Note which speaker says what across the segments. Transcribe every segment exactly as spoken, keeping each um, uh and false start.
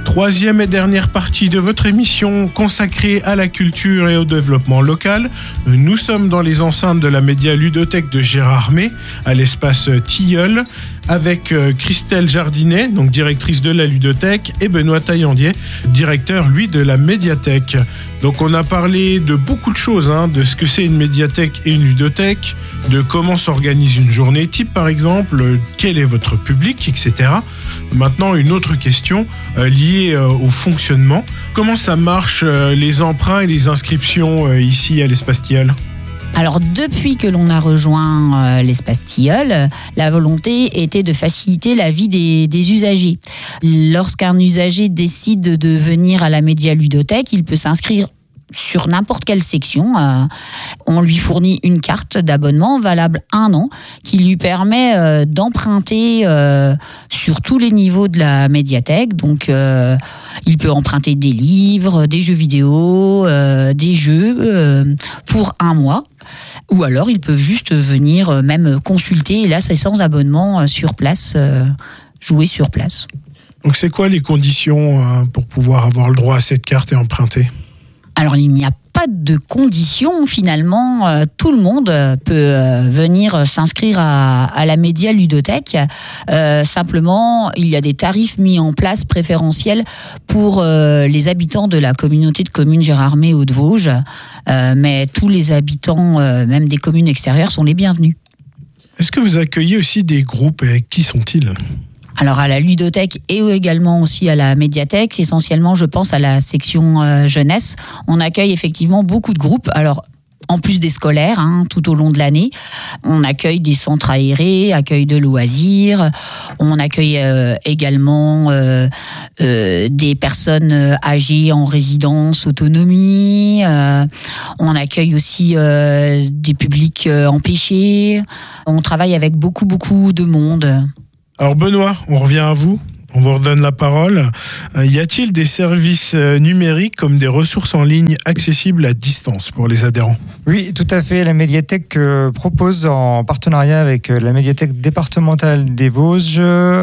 Speaker 1: Troisième et dernière partie de votre émission consacrée à la culture et au développement local. Nous sommes dans les enceintes de la média ludothèque de Gérardmer, à l'espace Tilleul, avec Christelle Jardinet, donc directrice de la ludothèque, et Benoît Taillandier, directeur, lui, de la médiathèque. Donc on a parlé de beaucoup de choses, hein, de ce que c'est une médiathèque et une ludothèque, de comment s'organise une journée type par exemple, quel est votre public, et cetera. Maintenant, une autre question euh, liée euh, au fonctionnement. Comment ça marche euh, les emprunts et les inscriptions euh, ici à l'Espace Tilleul ?
Speaker 2: Alors, depuis que l'on a rejoint euh, l'Espace Tilleul, la volonté était de faciliter la vie des, des usagers. Lorsqu'un usager décide de venir à la média ludothèque, il peut s'inscrire sur n'importe quelle section. Euh, on lui fournit une carte d'abonnement valable un an qui lui permet euh, d'emprunter euh, sur tous les niveaux de la médiathèque. Donc, euh, il peut emprunter des livres, des jeux vidéo, euh, des jeux euh, pour un mois. Ou alors, ils peuvent juste venir euh, même consulter. Et là, c'est sans abonnement euh, sur place, euh, jouer sur place.
Speaker 1: Donc, c'est quoi les conditions euh, pour pouvoir avoir le droit à cette carte et emprunter ?
Speaker 2: Alors, il n'y a pas de conditions, finalement. Euh, tout le monde peut euh, venir s'inscrire à, à la média ludothèque. Euh, simplement, il y a des tarifs mis en place préférentiels pour euh, les habitants de la communauté de communes Gérardmer Hauts-de-Vosges. Euh, mais tous les habitants, euh, même des communes extérieures, sont les bienvenus.
Speaker 1: Est-ce que vous accueillez aussi des groupes et qui sont-ils ?
Speaker 2: Alors à la ludothèque et également aussi à la médiathèque, essentiellement je pense à la section euh, jeunesse, on accueille effectivement beaucoup de groupes. Alors en plus des scolaires, hein, tout au long de l'année, on accueille des centres aérés, accueil de loisirs, on accueille euh, également euh, euh, des personnes âgées en résidence autonomie, euh, on accueille aussi euh, des publics euh, empêchés, on travaille avec beaucoup beaucoup de monde.
Speaker 1: Alors Benoît, on revient à vous, on vous redonne la parole. Euh, y a-t-il des services euh, numériques comme des ressources en ligne accessibles à distance pour les adhérents ?
Speaker 3: Oui, tout à fait. La médiathèque euh, propose en partenariat avec euh, la médiathèque départementale des Vosges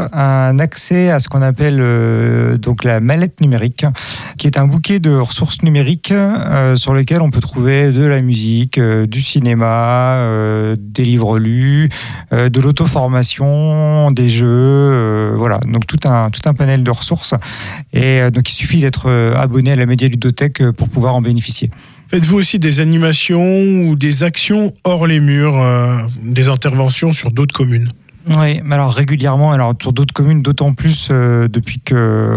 Speaker 3: un accès à ce qu'on appelle euh, donc la mallette numérique, qui est un bouquet de ressources numériques euh, sur lesquelles on peut trouver de la musique, euh, du cinéma, euh, des livres lus, euh, de l'auto-formation, des jeux, euh, voilà. Donc tout un tout un panel de ressources. Et euh, donc il suffit d'être euh, abonné à la média ludothèque euh, pour pouvoir en bénéficier.
Speaker 1: Faites-vous aussi des animations ou des actions hors les murs, euh, des interventions sur d'autres communes ?
Speaker 3: Oui, mais alors régulièrement, alors sur d'autres communes, d'autant plus euh, depuis que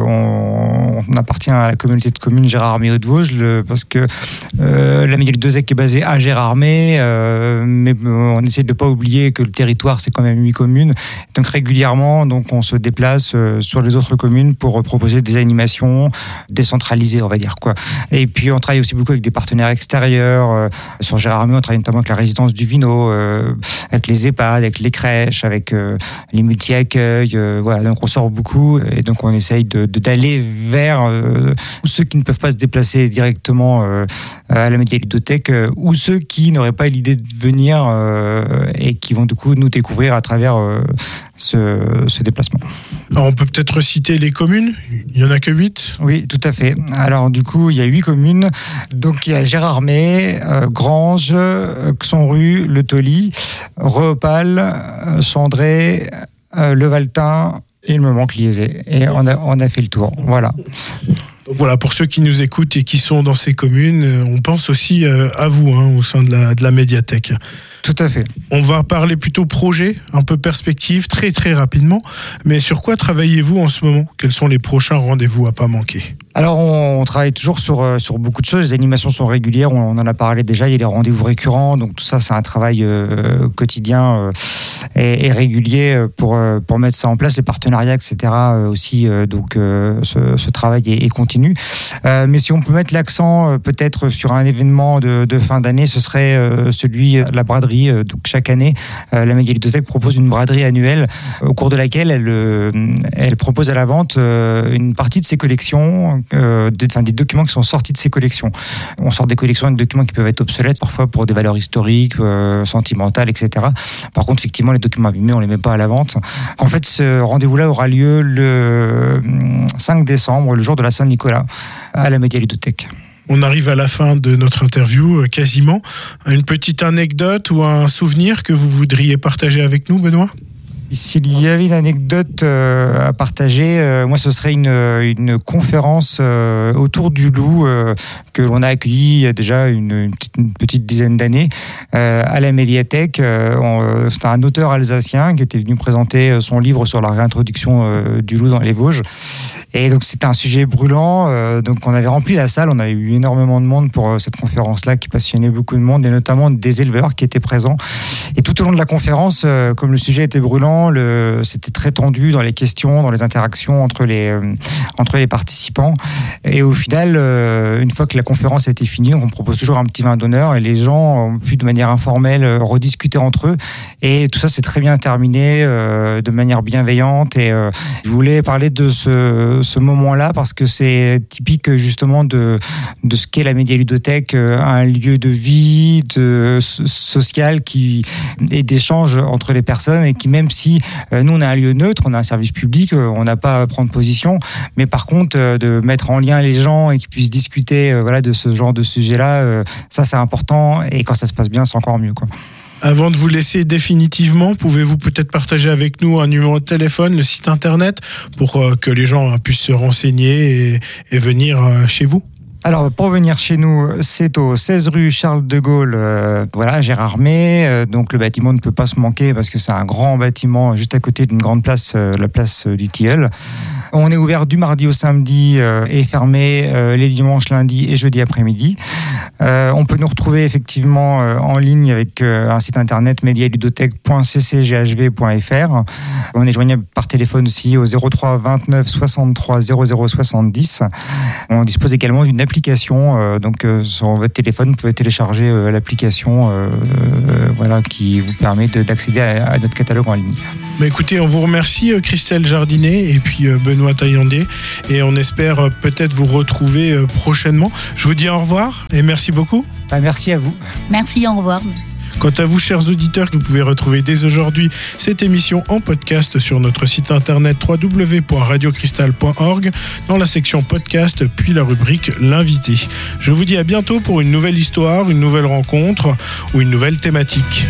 Speaker 3: on, on appartient à la communauté de communes Gérardmer Hauts-de-Vosges, le, parce que euh, la média ludothèque est basée à Gérardmer, euh, mais on essaie de ne pas oublier que le territoire c'est quand même huit communes. Donc régulièrement, donc on se déplace euh, sur les autres communes pour proposer des animations décentralisées, on va dire quoi. Et puis on travaille aussi beaucoup avec des partenaires extérieurs. Euh, sur Gérardmer, on travaille notamment avec la résidence du Vino, euh, avec les EHPAD, avec les crèches, avec euh, les multi-accueils, euh, voilà, donc on sort beaucoup et donc on essaye de, de, d'aller vers euh, ceux qui ne peuvent pas se déplacer directement euh, à la média ludothèque euh, ou ceux qui n'auraient pas l'idée de venir euh, et qui vont du coup nous découvrir à travers euh, ce, ce déplacement.
Speaker 1: Alors on peut peut-être citer les communes, il n'y en a que huit ?
Speaker 3: Oui, tout à fait. Alors du coup, il y a huit communes. Donc il y a Gérardmer, euh, Granges, Xonru, Le Tauly, Reopal, euh, Chandray, euh, Le Valtin, et il me manque Liezé. Et on a, on a fait le tour. Voilà.
Speaker 1: Donc voilà, pour ceux qui nous écoutent et qui sont dans ces communes, on pense aussi à vous hein, au sein de la, de la médiathèque.
Speaker 3: Tout à fait.
Speaker 1: On va parler plutôt projet, un peu perspective, très très rapidement. Mais sur quoi travaillez-vous en ce moment ? Quels sont les prochains rendez-vous à pas manquer ?
Speaker 3: Alors on, on travaille toujours sur, sur beaucoup de choses. Les animations sont régulières, on, on en a parlé déjà. Il y a les rendez-vous récurrents, donc tout ça c'est un travail euh, quotidien euh, et, et régulier pour, pour mettre ça en place. Les partenariats, et cetera euh, aussi, euh, donc euh, ce, ce travail est, est continu. Euh, mais si on peut mettre l'accent euh, peut-être sur un événement de, de fin d'année, ce serait euh, celui de la braderie braderie. Donc chaque année, la Média-Ludothèque propose une braderie annuelle au cours de laquelle elle, elle propose à la vente une partie de ses collections, euh, des, enfin, des documents qui sont sortis de ses collections. On sort des collections avec des documents qui peuvent être obsolètes parfois pour des valeurs historiques, euh, sentimentales, et cetera. Par contre, effectivement, les documents abîmés, on les met pas à la vente. En fait, ce rendez-vous-là aura lieu le cinq décembre, le jour de la Saint-Nicolas, à la Média-Ludothèque.
Speaker 1: On arrive à la fin de notre interview, quasiment. Une petite anecdote ou un souvenir que vous voudriez partager avec nous, Benoît ?
Speaker 3: S'il y avait une anecdote euh, à partager, euh, moi ce serait une, une conférence euh, autour du loup euh, que l'on a accueillie il y a déjà une, une, petite, une petite dizaine d'années euh, à la médiathèque. Euh, C'était un auteur alsacien qui était venu présenter son livre sur la réintroduction euh, du loup dans les Vosges. Et donc c'était un sujet brûlant, euh, donc on avait rempli la salle, on avait eu énormément de monde pour euh, cette conférence-là qui passionnait beaucoup de monde et notamment des éleveurs qui étaient présents. Et tout au long de la conférence, euh, comme le sujet était brûlant, le, c'était très tendu dans les questions, dans les interactions entre les, euh, entre les participants. Et au final, euh, une fois que la conférence a été finie, on propose toujours un petit vin d'honneur et les gens ont pu de manière informelle euh, rediscuter entre eux. Et tout ça s'est très bien terminé euh, de manière bienveillante. Et euh, je voulais parler de ce, ce moment-là parce que c'est typique justement de, de ce qu'est la Média-Ludothèque, un lieu de vie, de social qui et d'échange entre les personnes et qui, même si euh, nous on a un lieu neutre, on a un service public, euh, on n'a pas à prendre position, mais par contre euh, de mettre en lien les gens et qu'ils puissent discuter euh, voilà, de ce genre de sujet-là, euh, ça c'est important et quand ça se passe bien c'est encore mieux, quoi.
Speaker 1: Avant de vous laisser définitivement, pouvez-vous peut-être partager avec nous un numéro de téléphone, le site internet, pour euh, que les gens hein, puissent se renseigner et, et venir euh, chez vous ?
Speaker 3: Alors, pour venir chez nous, c'est au seize rue Charles de Gaulle, euh, voilà, Gérardmer. Euh, donc, le bâtiment ne peut pas se manquer parce que c'est un grand bâtiment juste à côté d'une grande place, euh, la place du Tilleul. On est ouvert du mardi au samedi euh, et fermé euh, les dimanches, lundi et jeudi après-midi. Euh, on peut nous retrouver effectivement euh, en ligne avec euh, un site internet média-ludothèque point c c g h v point f r. On est joignable par téléphone aussi au zéro trois vingt-neuf soixante-trois zéro zéro soixante-dix. On dispose également d'une application, euh, donc euh, sur votre téléphone, vous pouvez télécharger euh, l'application euh, euh, voilà, qui vous permet de, d'accéder à, à notre catalogue en ligne.
Speaker 1: Bah écoutez, on vous remercie euh, Christelle Jardinet et puis euh, Benoît Taillandé et on espère euh, peut-être vous retrouver euh, prochainement. Je vous dis au revoir et merci beaucoup.
Speaker 3: Bah, merci à vous.
Speaker 2: Merci, au revoir.
Speaker 1: Quant à vous, chers auditeurs, vous pouvez retrouver dès aujourd'hui cette émission en podcast sur notre site internet w w w point radio cristal point org dans la section podcast, puis la rubrique L'invité. Je vous dis à bientôt pour une nouvelle histoire, une nouvelle rencontre ou une nouvelle thématique.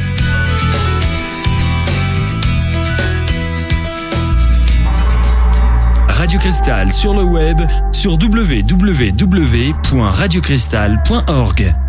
Speaker 4: Radio Cristal sur le web sur w w w point radio cristal point org.